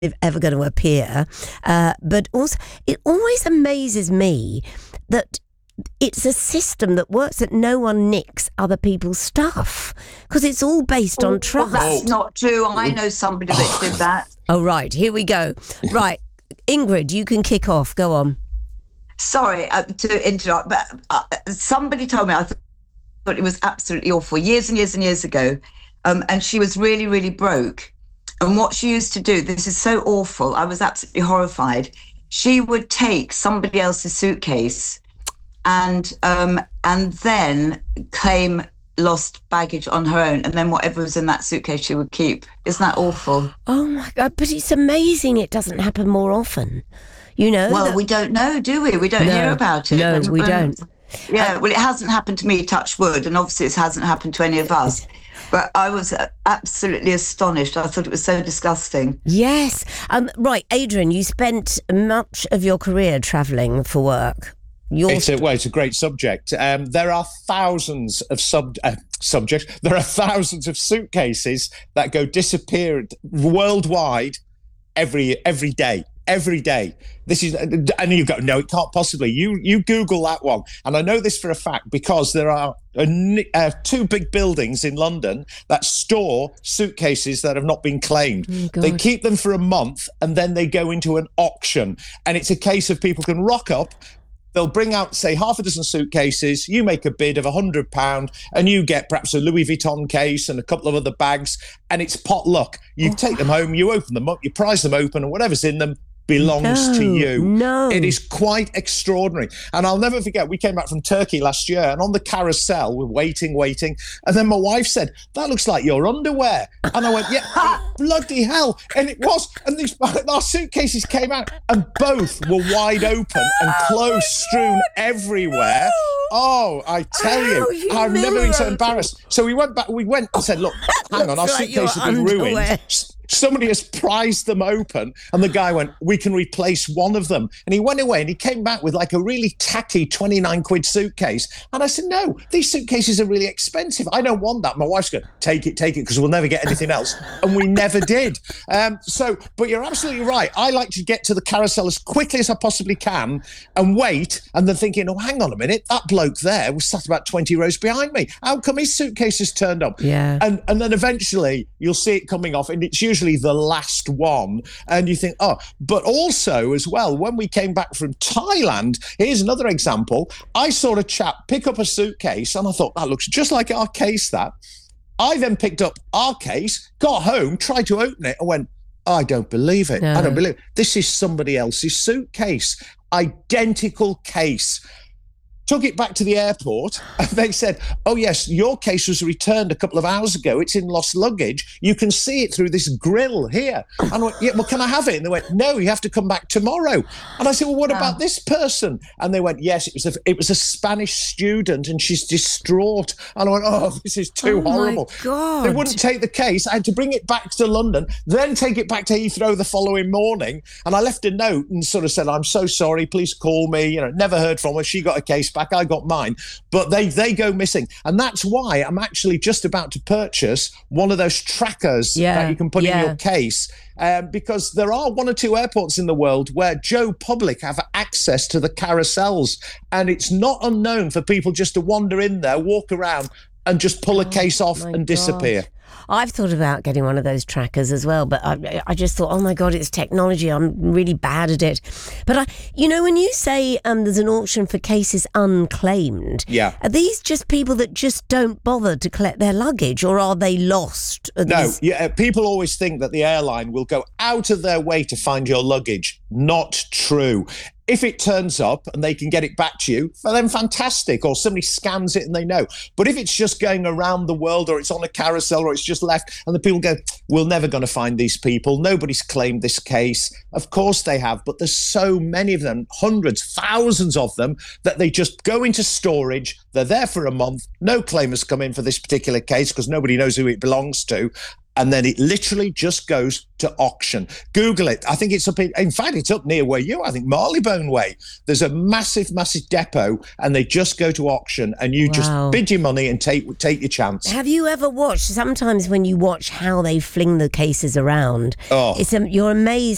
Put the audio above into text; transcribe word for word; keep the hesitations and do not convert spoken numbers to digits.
ever going to appear. Uh, but also, it always amazes me that it's a system that works, that no one nicks other people's stuff, because it's all based on trust. Well, that's not true. I know somebody that did that. Oh, right. Here we go. Right. Ingrid, you can kick off. Go on. Sorry uh, to interrupt, but uh, somebody told me, I thought it was absolutely awful, years and years and years ago. Um, and she was really, really broke. And what she used to do, this is so awful, I was absolutely horrified. She would take somebody else's suitcase and um, and then claim lost baggage on her own, and then whatever was in that suitcase she would keep. Isn't that awful? Oh my God, but it's amazing it doesn't happen more often. You know? Well, that... we don't know, do we? We don't no, hear about it. No, and, we don't. Yeah, well, it hasn't happened to me, touch wood, and obviously it hasn't happened to any of us. But I was absolutely astonished. I thought it was so disgusting. Yes. Um, right, Adrian, you spent much of your career travelling for work. Your... It's a, well, it's a great subject. Um, there are thousands of sub uh, subjects. There are thousands of suitcases that go disappeared worldwide every every day. Every day. This is, and you go, no, it can't possibly. You you Google that one, and I know this for a fact because there are a, uh, two big buildings in London that store suitcases that have not been claimed. Oh, they keep them for a month, and then they go into an auction, and it's a case of people can rock up. They'll bring out, say, half a dozen suitcases. You make a bid of a hundred pound, and you get perhaps a Louis Vuitton case and a couple of other bags, and it's pot luck. You oh. take them home, you open them up, you prize them open, and whatever's in them belongs no, to you. No. It is quite extraordinary. And I'll never forget, we came back from Turkey last year, and on the carousel, we're waiting, waiting. And then my wife said, that looks like your underwear. And I went, yeah, bloody hell. And it was. And these our suitcases came out, and both were wide open and clothes strewn everywhere. Oh, I tell you, you I've never been so embarrassed. So we went back, we went and said, look, hang on, our like suitcase has been underwear. ruined. Somebody has prized them open, and the guy went, we can replace one of them. And he went away, and he came back with like a really tacky twenty-nine quid suitcase. And I said, no, these suitcases are really expensive. I don't want that. My wife's going, take it, take it, because we'll never get anything else. And we never did. Um, so, but you're absolutely right. I like to get to the carousel as quickly as I possibly can and wait, and then thinking, oh, hang on a minute, that bloke there was sat about twenty rows behind me. How come his suitcase has turned up? Yeah. And, and then eventually you'll see it coming off, and it's usually the last one, and you think, oh, but also as well, when we came back from Thailand, here's another example. I saw a chap pick up a suitcase, and I thought, that looks just like our case, that. I then picked up our case, got home, tried to open it, and went, I don't believe it. No. I don't believe it. This is somebody else's suitcase. Identical case. Took it back to the airport, and they said, oh, yes, your case was returned a couple of hours ago. It's in lost luggage. You can see it through this grill here. And I went, yeah, well, can I have it? And they went, no, you have to come back tomorrow. And I said, well, what wow. about this person? And they went, yes, it was a, it was a Spanish student, and she's distraught. And I went, oh, this is too oh horrible. My God. They wouldn't take the case. I had to bring it back to London, then take it back to Heathrow the following morning. And I left a note and sort of said, I'm so sorry, please call me. You know, never heard from her. She got a case back. I got mine, but they they go missing, and that's why I'm actually just about to purchase one of those trackers yeah, that you can put yeah. in your case, um, because there are one or two airports in the world where Joe Public have access to the carousels, and it's not unknown for people just to wander in there, walk around, and just pull a case off and disappear. God. I've thought about getting one of those trackers as well, but I, I just thought, oh my God, it's technology. I'm really bad at it. But I, you know, when you say um, there's an auction for cases unclaimed, yeah, are these just people that just don't bother to collect their luggage, or are they lost? Are no, these... yeah, people always think that the airline will go out of their way to find your luggage. Not true. If it turns up and they can get it back to you, well, then fantastic. Or somebody scans it and they know. But if it's just going around the world, or it's on a carousel, or it's just left, and the people go, we're never going to find these people. Nobody's claimed this case. Of course they have. But there's so many of them, hundreds, thousands of them, that they just go into storage. They're there for a month. No claim has come in for this particular case because nobody knows who it belongs to. And then it literally just goes to auction. Google it. I think it's up in, in fact, it's up near where you are. I think Marylebone Way. There's a massive, massive depot, and they just go to auction, and you wow. just bid your money and take take your chance. Have you ever watched, sometimes when you watch how they fling the cases around, oh. it's um, you're amazed